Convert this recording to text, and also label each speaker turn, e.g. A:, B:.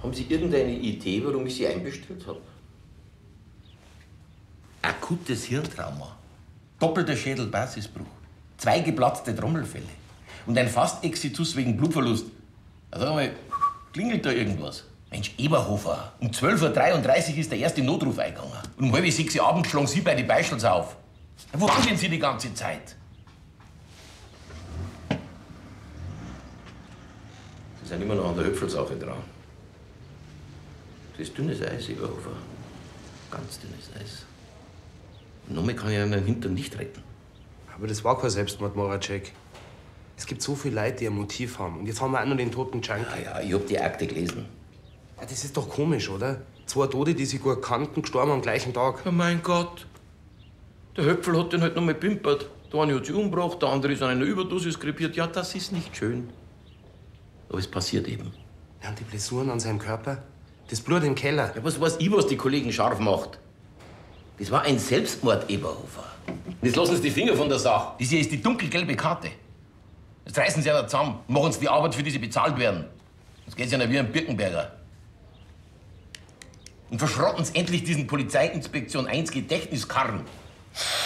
A: Haben Sie irgendeine Idee, warum ich Sie einbestellt habe?
B: Akutes Hirntrauma, doppelter Schädelbasisbruch, 2 geplatzte Trommelfelle und ein Fast-Exitus wegen Blutverlust. Sag mal, klingelt da irgendwas? Mensch, Eberhofer, um 12:33 Uhr ist der erste Notruf eingegangen. Und um 5:30 Uhr abends schlagen Sie bei den Beischels auf. Wo waren denn Sie die ganze Zeit?
A: Sie sind immer noch an der Höpfelsache dran. Das ist dünnes Eis, Eberhofer. Ganz dünnes Eis. Und nochmal kann ich einen Hintern nicht retten.
C: Aber das war kein Selbstmord, Moracek. Es gibt so viele Leute, die ein Motiv haben. Und jetzt haben wir auch noch den toten Junkie.
A: Ja, ich hab die Akte gelesen.
C: Ja, das ist doch komisch, oder? 2 Tote, die sich gut kannten, gestorben am gleichen Tag.
A: Ja, mein Gott. Der Höpfel hat den halt noch mal pimpert. Der eine hat sich umgebracht, der andere ist an einer Überdosis krepiert. Ja, das ist nicht schön. Aber es passiert eben.
C: Ja, und die Blessuren an seinem Körper? Das Blut im Keller?
A: Ja, was weiß ich, was die Kollegen scharf macht? Das war ein Selbstmord, Eberhofer. Jetzt lassen Sie die Finger von der Sache.
B: Das hier ist die dunkelgelbe Karte. Jetzt reißen Sie ja da zusammen und machen Sie die Arbeit, für die Sie bezahlt werden. Sonst geht's ja nicht wie ein Birkenberger. Und verschrotten Sie endlich diesen Polizeiinspektion 1 Gedächtniskarren.